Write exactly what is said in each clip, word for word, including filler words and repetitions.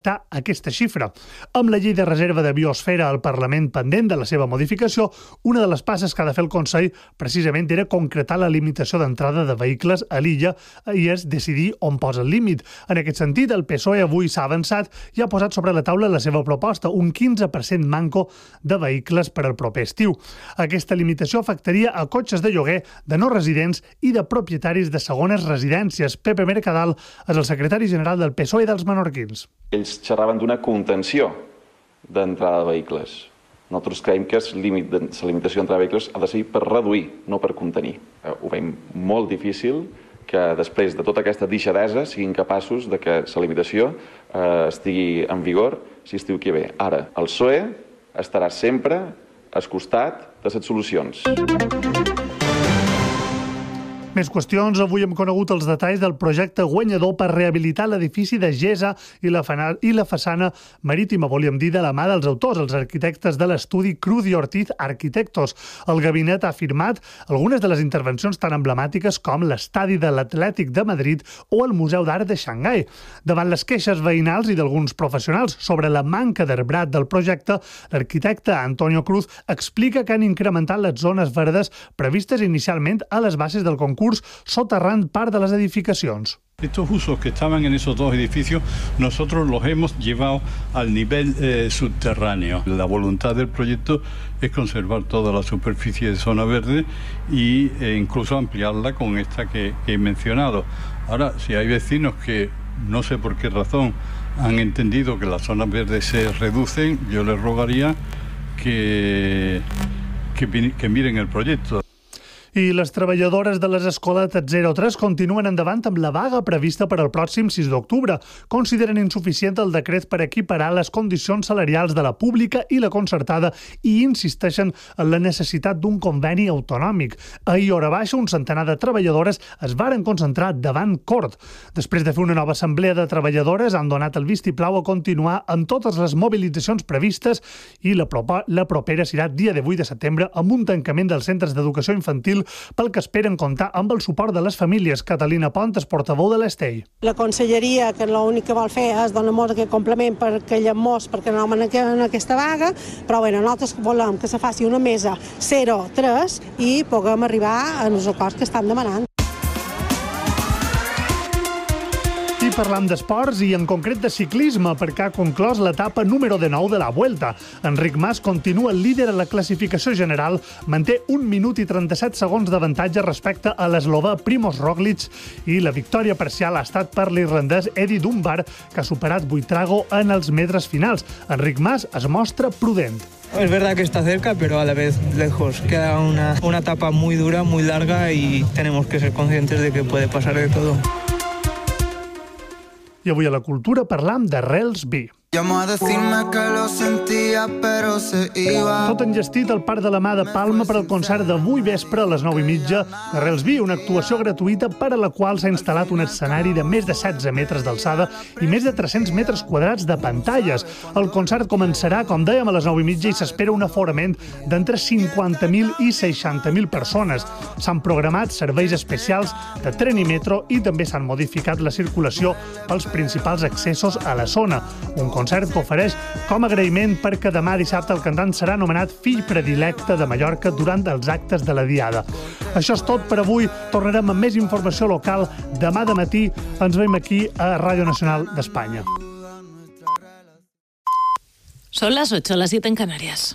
respectar aquesta xifra. Amb la llei de reserva de biosfera al Parlament pendent de la seva modificació, una de les passes que ha de fer el Consell precisament era concretar la limitació d'entrada de vehicles a l'illa i és decidir on posa el límit. En aquest sentit, el P S O E avui s'ha avançat i ha posat sobre la taula la seva proposta, un quinze per cent manco de vehicles per al proper estiu. Aquesta limitació afectaria a cotxes de lloguer, de no residents i de propietaris de segones residències. Pepe Mercadal és el secretari general del P S O E dels menorquins. Ells xerraven d'una contenció d'entrada de vehicles. Nosaltres creiem que la limitació d'entrada de vehicles ha de ser per reduir, no per contenir. Ho veiem molt difícil que després de tota aquesta deixadesa siguin capaços de que la limitació eh, estigui en vigor si estiu que ve. Ara, el P S O E estarà sempre al costat de les solucions. Més qüestions. Avui hem conegut els detalls del projecte guanyador per rehabilitar l'edifici de Gesa i la, i la façana marítima, volíem dir, de la mà dels autors, els arquitectes de l'estudi Cruz i Ortiz Arquitectos. El gabinet ha firmat algunes de les intervencions tan emblemàtiques com l'estadi de l'Atlètic de Madrid o el Museu d'Art de Xangai. Davant les queixes veïnals i d'alguns professionals sobre la manca d'arbrat del projecte, l'arquitecte Antonio Cruz explica que han incrementat les zones verdes previstes inicialment a les bases del concurs, soterrant part de les edificacions. Estos usos que estaban en esos dos edificios, nosotros los hemos llevado al nivel eh, subterráneo. La voluntad del proyecto es conservar toda la superficie de zona verde e eh, incluso ampliarla con esta que, que he mencionado. Ahora, si hay vecinos que no sé por qué razón han entendido que las zonas verdes se reducen, yo les rogaría que, que, que miren el proyecto. I les treballadores de les escoletes zero tres continuen endavant amb la vaga prevista per al pròxim sis d'octubre. Consideren insuficient el decret per equiparar les condicions salarials de la pública i la concertada i insisteixen en la necessitat d'un conveni autonòmic. Ahir, hora baixa, un centenar de treballadores es varen concentrar davant Cort. Després de fer una nova assemblea de treballadores, han donat el vistiplau a continuar amb totes les mobilitzacions previstes i la, propa, la propera serà dia divuit de setembre amb un tancament dels centres d'educació infantil pel que esperen comptar amb el suport de les famílies. Catalina Pont és portaveu de l'Estell. La conselleria, que l'únic que vol fer és donar-nos aquest complement perquè llamors, perquè no anem en aquesta vaga, però bé, nosaltres volem que se faci una mesa zero tres i puguem arribar als acords que estan demanant. I parlam d'esports i en concret de ciclisme perquè ha conclòs l'etapa número dinou de la Vuelta. Enric Mas continua líder a la classificació general, manté un minut i trenta-set segons d'avantatge respecte a l'eslovè Primož Roglič i la victòria parcial ha estat per l'irlandès Eddie Dunbar, que ha superat Buitrago en els metres finals. Enric Mas es mostra prudent. Es verdad que está cerca, pero a la vez lejos. Queda una, una etapa muy dura, muy larga y tenemos que ser conscientes de que puede pasar de todo. I avui a la cultura parlam d'Arrels B. Llamó a decirme que lo sentía, pero se iba. Tot enllestit al Parc de la Mà de Palma per al concert d'avui vespre a les nou i mitja d'Arrels B, una actuació gratuïta per a la qual s'ha instal·lat un escenari de més de setze metres d'alçada i més de tres-cents metres quadrats de pantalles. El concert començarà, com dèiem, a les nou i mitja i s'espera un aforament d'entre cinquanta mil i seixanta mil persones. S'han programat serveis especials de tren i metro i també s'han modificat la circulació pels principals accessos a la zona. Un concert que ofereix com a agraïment perquè demà dissabte el cantant serà anomenat fill predilecte de Mallorca durant els actes de la Diada. Això és tot per avui. Tornarem amb més informació local demà de matí. Ens veiem aquí a Ràdio Nacional d'Espanya. Son las ocho, las siete en Canarias.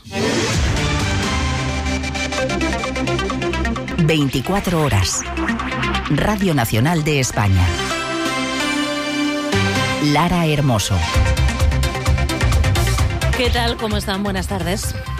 veinticuatro horas. Radio Nacional de España. Lara Hermoso. ¿Qué tal? ¿Cómo están? Buenas tardes.